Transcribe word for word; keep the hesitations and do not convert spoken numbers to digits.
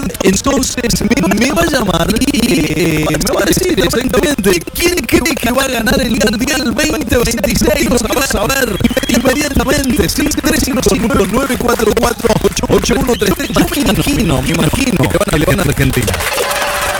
Entonces me, me va a llamar y eh, me va a decir exactamente quién cree que va a ganar el Mundial veinte veintiséis. Lo vas a ver inmediatamente. seis tres cinco cinco nueve cuatro cuatro ocho uno tres tres. Yo me imagino, me imagino que van a ganar Argentina.